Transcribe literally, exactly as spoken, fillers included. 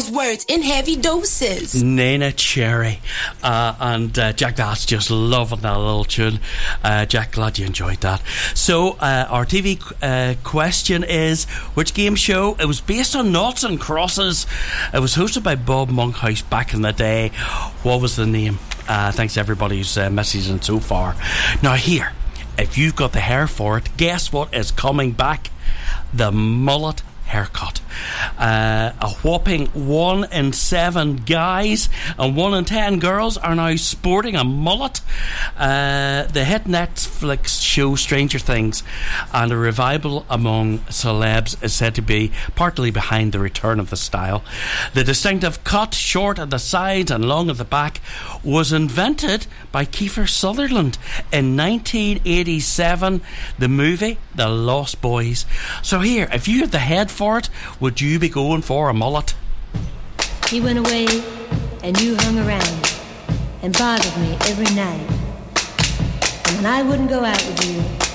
those words in heavy doses. Neneh Cherry. Uh, and uh, Jack, that's just loving that little tune. Uh, Jack, glad you enjoyed that. So, uh, our T V uh, question is, which game show? It was based on Noughts and Crosses. It was hosted by Bob Monkhouse back in the day. What was the name? Uh, thanks to everybody who's uh, messaging so far. Now, here, if you've got the hair for it, guess what is coming back? The mullet haircut. Uh, a whopping one in seven guys and one in ten girls are now sporting a mullet. Uh, the hit Netflix show Stranger Things and a revival among celebs is said to be partly behind the return of the style. The distinctive cut, short at the sides and long at the back, was invented by Kiefer Sutherland in nineteen eighty-seven, the movie The Lost Boys. So here, if you had the head for it, would you be going for a mullet? He went away and you hung around and bothered me every night. And when I wouldn't go out with you,